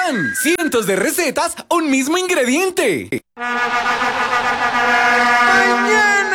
¡Tan! Cientos de recetas, un mismo ingrediente. ¡Mañana!